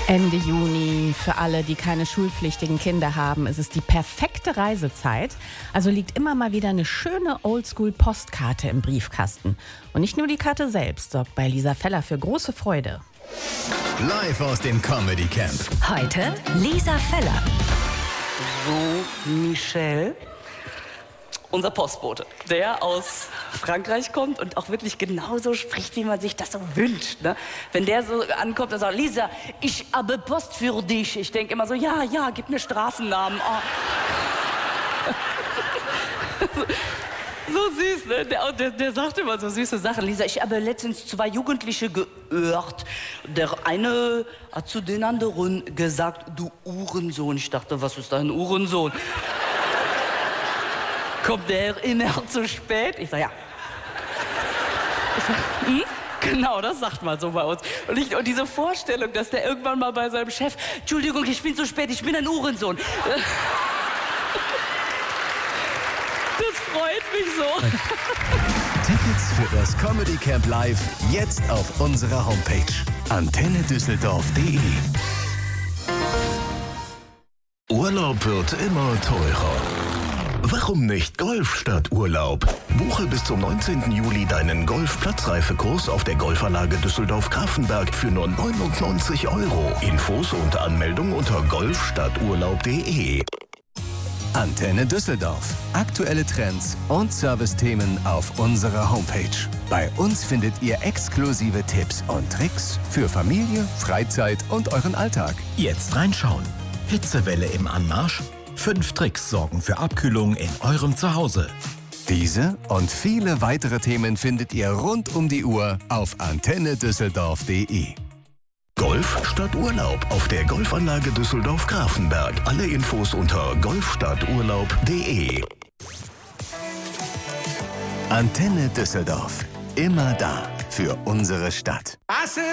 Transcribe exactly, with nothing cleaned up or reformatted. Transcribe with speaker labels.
Speaker 1: Ende Juni, für alle, die keine schulpflichtigen Kinder haben, ist es die perfekte Reisezeit. Also liegt immer mal wieder eine schöne Oldschool-Postkarte im Briefkasten. Und nicht nur die Karte selbst sorgt bei Lisa Feller für große Freude.
Speaker 2: Live aus dem Comedy Camp.
Speaker 3: Heute Lisa Feller.
Speaker 4: So, Michel, unser Postbote, der aus Frankreich kommt und auch wirklich genauso spricht, wie man sich das so wünscht. Ne? Wenn der so ankommt und sagt, Lisa, ich habe Post für dich. Ich denke immer so, ja, ja, gib mir Straßennamen. Oh. So süß, ne? Der, der, der sagt immer so süße Sachen. Lisa, ich habe letztens zwei Jugendliche gehört. Der eine hat zu den anderen gesagt, du Uhrensohn. Ich dachte, was ist dein Uhrensohn? Kommt der immer zu spät? Ich sag, ja. Ich sag, hm? Genau, das sagt man so bei uns. Und, ich, und diese Vorstellung, dass der irgendwann mal bei seinem Chef, Entschuldigung, ich bin zu spät, ich bin ein Uhrensohn. Das freut mich so.
Speaker 2: Tickets für das Comedy Camp Live jetzt auf unserer Homepage antenne düsseldorf punkt de. Urlaub wird immer teurer. Warum nicht Golf statt Urlaub? Buche bis zum neunzehnten Juli deinen Golf-Platzreifekurs auf der Golfanlage Düsseldorf-Grafenberg für nur neunundneunzig Euro. Infos und Anmeldung unter golf statt urlaub punkt de. Antenne Düsseldorf. Aktuelle Trends und Servicethemen auf unserer Homepage. Bei uns findet ihr exklusive Tipps und Tricks für Familie, Freizeit und euren Alltag.
Speaker 5: Jetzt reinschauen. Hitzewelle im Anmarsch? Fünf Tricks sorgen für Abkühlung in eurem Zuhause.
Speaker 2: Diese und viele weitere Themen findet ihr rund um die Uhr auf antenne düsseldorf punkt de. Golf statt Urlaub auf der Golfanlage Düsseldorf-Grafenberg. Alle Infos unter golf statt urlaub punkt de. Antenne Düsseldorf. Immer da für unsere Stadt.